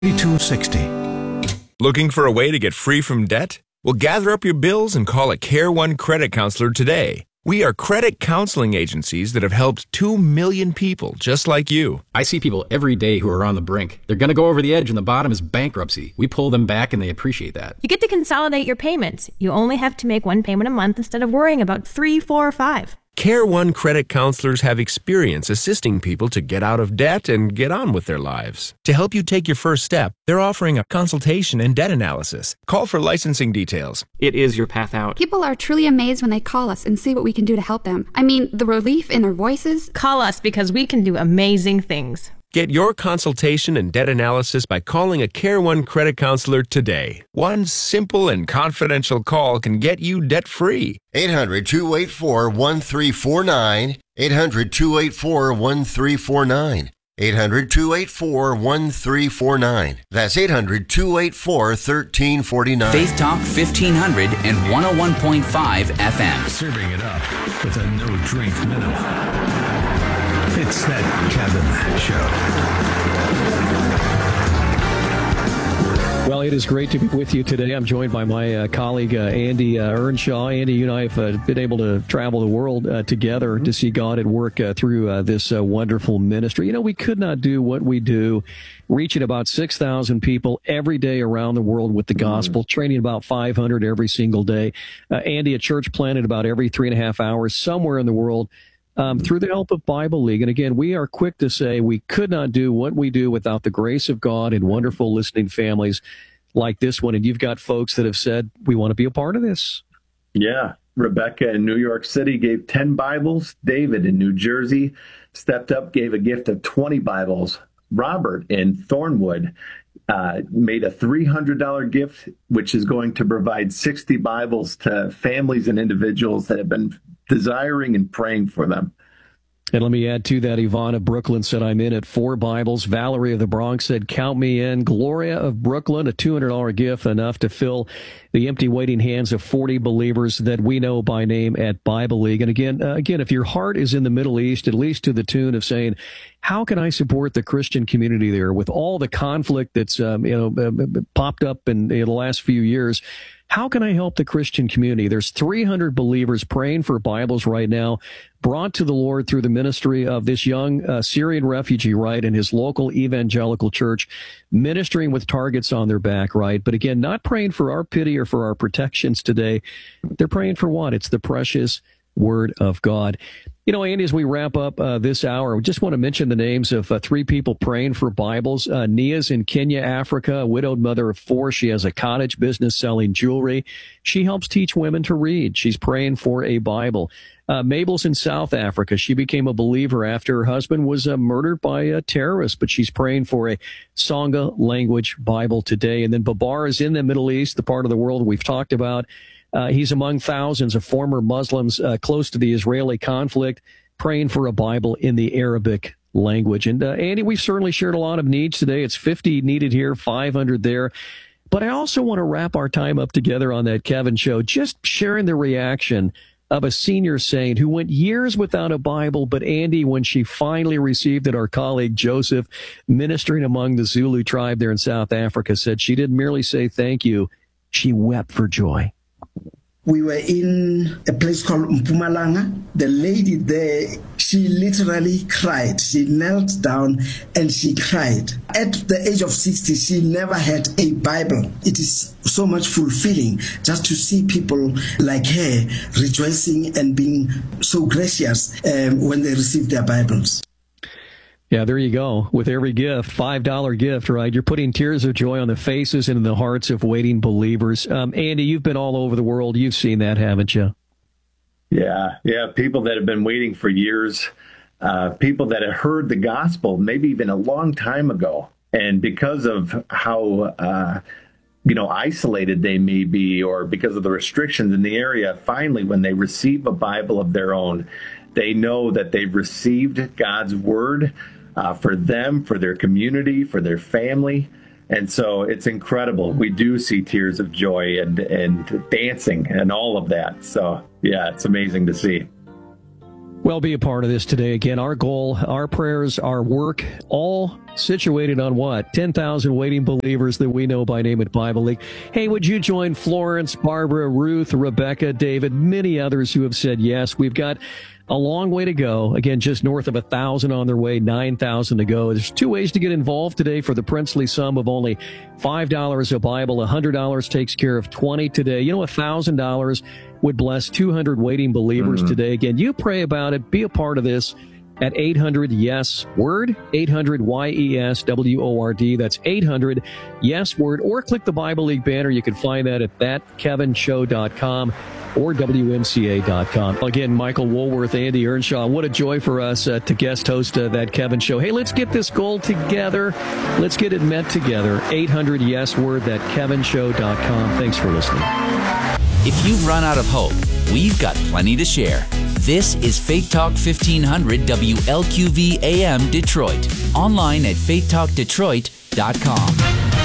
3260. Looking for a way to get free from debt? Well, gather up your bills and call a Care One credit counselor today. We are credit counseling agencies that have helped 2 million people just like you. I see people every day who are on the brink. They're going to go over the edge and the bottom is bankruptcy. We pull them back and they appreciate that. You get to consolidate your payments. You only have to make one payment a month instead of worrying about 3, 4, or 5. Care One credit counselors have experience assisting people to get out of debt and get on with their lives. To help you take your first step, they're offering a consultation and debt analysis. Call for licensing details. It is your path out. People are truly amazed when they call us and see what we can do to help them. I mean, the relief in their voices. Call us because we can do amazing things. Get your consultation and debt analysis by calling a Care One credit counselor today. One simple and confidential call can get you debt-free. 800-284-1349. 800-284-1349. 800-284-1349. That's 800-284-1349. Faith Talk 1500 and 101.5 FM. Serving it up with a no-drink minimum. It's that Kevin Show. Well, it is great to be with you today. I'm joined by my colleague, Andy Earnshaw. Andy, you and I have been able to travel the world together to see God at work through this wonderful ministry. You know, we could not do what we do, reaching about 6,000 people every day around the world with the gospel, training about 500 every single day. Andy, a church planted about every 3.5 hours somewhere in the world. Through the help of Bible League. And again, we are quick to say we could not do what we do without the grace of God and wonderful listening families like this one. And you've got folks that have said, we want to be a part of this. Yeah. Rebecca in New York City gave 10 Bibles. David in New Jersey stepped up, gave a gift of 20 Bibles. Robert in Thornwood made a $300 gift, which is going to provide 60 Bibles to families and individuals that have been desiring and praying for them. And let me add to that, Yvonne of Brooklyn said, I'm in at 4 Bibles. Valerie of the Bronx said, count me in. Gloria of Brooklyn, a $200 gift, enough to fill the empty waiting hands of 40 believers that we know by name at Bible League. And again, if your heart is in the Middle East, at least to the tune of saying, how can I support the Christian community there with all the conflict that's popped up in the last few years? How can I help the Christian community? There's 300 believers praying for Bibles right now, brought to the Lord through the ministry of this young Syrian refugee, right, in his local evangelical church, ministering with targets on their back, right? But again, not praying for our pity or for our protections today. They're praying for what? It's the precious Word of God. You know, Andy, as we wrap up this hour, we just want to mention the names of 3 people praying for Bibles. Nia's in Kenya, Africa, a widowed mother of 4. She has a cottage business selling jewelry. She helps teach women to read. She's praying for a Bible. Mabel's in South Africa. She became a believer after her husband was murdered by a terrorist, but she's praying for a Sangha language Bible today. And then Babar is in the Middle East, the part of the world we've talked about. He's among thousands of former Muslims close to the Israeli conflict, praying for a Bible in the Arabic language. And Andy, we've certainly shared a lot of needs today. It's 50 needed here, 500 there. But I also want to wrap our time up together on that Kevin Show, just sharing the reaction of a senior saint who went years without a Bible. But Andy, when she finally received it, our colleague Joseph, ministering among the Zulu tribe there in South Africa, said she didn't merely say thank you, she wept for joy. We were in a place called Mpumalanga. The lady there, she literally cried. She knelt down and she cried. At the age of 60, she never had a Bible. It is so much fulfilling just to see people like her rejoicing and being so gracious when they receive their Bibles. Yeah, there you go. With every gift, $5 gift, right? You're putting tears of joy on the faces and in the hearts of waiting believers. Andy, you've been all over the world. You've seen that, haven't you? Yeah. People that have been waiting for years, people that have heard the gospel, maybe even a long time ago. And because of how, isolated they may be, or because of the restrictions in the area, finally, when they receive a Bible of their own, they know that they've received God's word for them, for their community, for their family. And so it's incredible. We do see tears of joy and dancing and all of that. So, yeah, it's amazing to see. Well, be a part of this today. Again, our goal, our prayers, our work, all situated on what? 10,000 waiting believers that we know by name at Bible League. Hey, would you join Florence, Barbara, Ruth, Rebecca, David, many others who have said yes? We've got a long way to go. Again, just north of 1,000 on their way, 9,000 to go. There's two ways to get involved today for the princely sum of only $5 a Bible. $100 takes care of 20 today. You know, $1,000 would bless 200 waiting believers today. Again, you pray about it. Be a part of this at 800-YES-WORD, 800-YES-WORD. That's 800-YES-WORD. Or click the Bible League banner. You can find that at thatkevinshow.com or WMCA.com. Again, Michael Woolworth, Andy Earnshaw, what a joy for us to guest host That Kevin Show. Hey, let's get this goal together. Let's get it met together. 800-YES-WORD, thatkevinshow.com. Thanks for listening. If you've run out of hope, we've got plenty to share. This is Faith Talk 1500 WLQV AM Detroit. Online at faithtalkdetroit.com.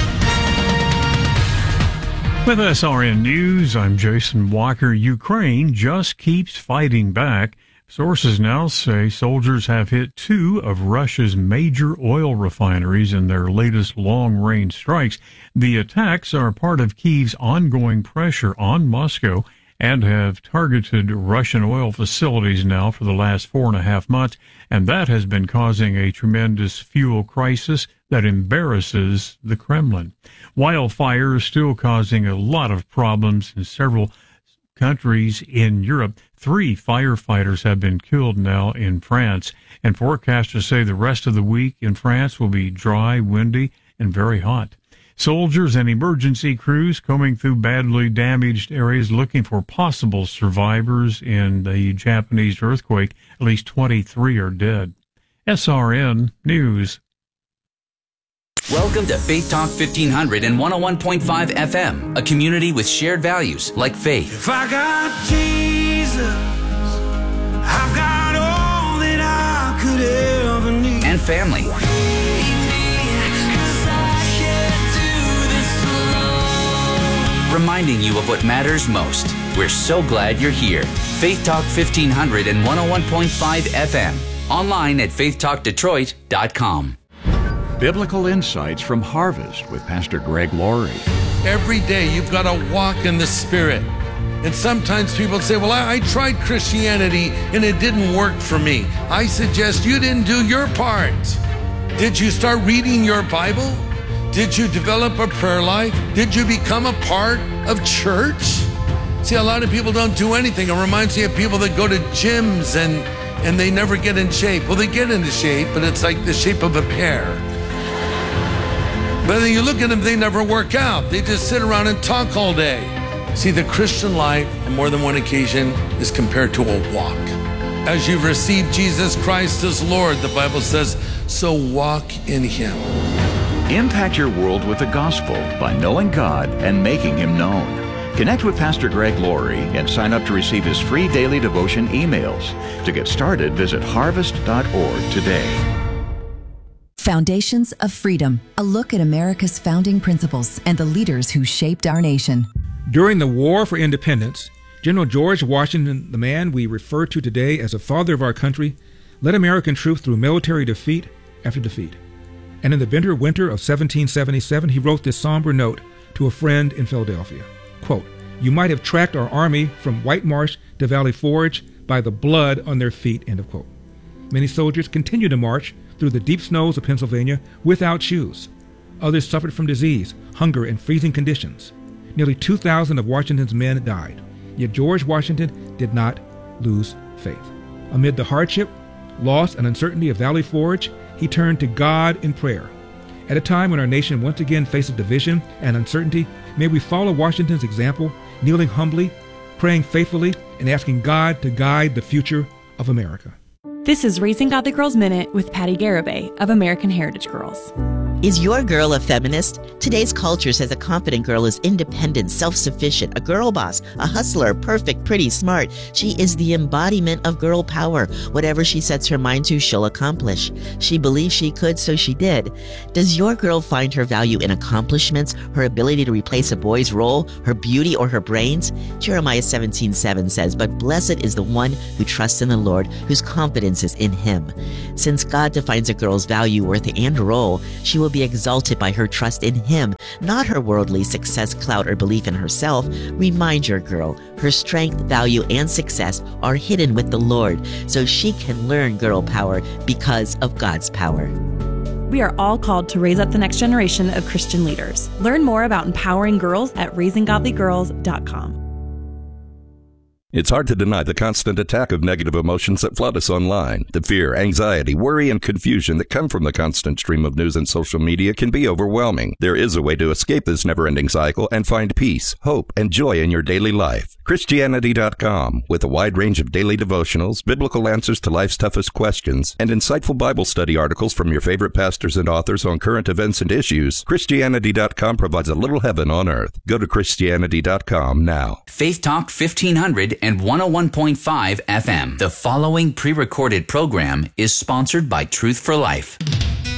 With SRN News, I'm Jason Walker. Ukraine just keeps fighting back. Sources now say soldiers have hit 2 of Russia's major oil refineries in their latest long-range strikes. The attacks are part of Kyiv's ongoing pressure on Moscow and have targeted Russian oil facilities now for the last 4.5 months, and that has been causing a tremendous fuel crisis that embarrasses the Kremlin. Wildfire is still causing a lot of problems in several countries in Europe. 3 firefighters have been killed now in France, and forecasters say the rest of the week in France will be dry, windy, and very hot. Soldiers and emergency crews combing through badly damaged areas looking for possible survivors in the Japanese earthquake. At least 23 are dead. SRN News. Welcome to Faith Talk 1500 and 101.5 FM, a community with shared values like faith. If I got Jesus, I've got all that I could ever need. And family. Reminding you of what matters most. We're so glad you're here. Faith Talk 1500 and 101.5 FM. Online at faithtalkdetroit.com. Biblical insights from Harvest with Pastor Greg Laurie. Every day you've got to walk in the Spirit. And sometimes people say, well, I tried Christianity and it didn't work for me. I suggest you didn't do your part. Did you start reading your Bible? Did you develop a prayer life? Did you become a part of church? See, a lot of people don't do anything. It reminds me of people that go to gyms and they never get in shape. Well, they get into shape, but it's like the shape of a pear. But then you look at them, they never work out. They just sit around and talk all day. See, the Christian life, on more than one occasion, is compared to a walk. As you've received Jesus Christ as Lord, the Bible says, so walk in Him. Impact your world with the gospel by knowing God and making Him known. Connect with Pastor Greg Laurie and sign up to receive his free daily devotion emails. To get started, visit harvest.org today. Foundations of Freedom, a look at America's founding principles and the leaders who shaped our nation. During the War for Independence, General George Washington, the man we refer to today as the father of our country, led American troops through military defeat after defeat. And in the bitter winter of 1777, he wrote this somber note to a friend in Philadelphia. Quote, "You might have tracked our army from White Marsh to Valley Forge by the blood on their feet," end of quote. Many soldiers continued to march through the deep snows of Pennsylvania without shoes. Others suffered from disease, hunger, and freezing conditions. Nearly 2,000 of Washington's men died. Yet George Washington did not lose faith. Amid the hardship, loss, and uncertainty of Valley Forge, he turned to God in prayer. At a time when our nation once again faces division and uncertainty, may we follow Washington's example, kneeling humbly, praying faithfully, and asking God to guide the future of America. This is Raising Godly Girls Minute with Patty Garibay of American Heritage Girls. Is your girl a feminist? Today's culture says a confident girl is independent, self-sufficient, a girl boss, a hustler, perfect, pretty, smart. She is the embodiment of girl power. Whatever she sets her mind to, she'll accomplish. She believed she could, so she did. Does your girl find her value in accomplishments, her ability to replace a boy's role, her beauty, or her brains? Jeremiah 17:7 says, "But blessed is the one who trusts in the Lord, whose confidence is in him." Since God defines a girl's value, worth, and role, she will be exalted by her trust in him, not her worldly success, clout, or belief in herself. Remind your girl, her strength, value, and success are hidden with the Lord, so she can learn girl power because of God's power. We are all called to raise up the next generation of Christian leaders. Learn more about empowering girls at raisinggodlygirls.com. It's hard to deny the constant attack of negative emotions that flood us online. The fear, anxiety, worry, and confusion that come from the constant stream of news and social media can be overwhelming. There is a way to escape this never-ending cycle and find peace, hope, and joy in your daily life. Christianity.com, with a wide range of daily devotionals, biblical answers to life's toughest questions, and insightful Bible study articles from your favorite pastors and authors on current events and issues, Christianity.com provides a little heaven on earth. Go to Christianity.com now. Faith Talk 1500 and 101.5 FM. The following pre-recorded program is sponsored by Truth for Life.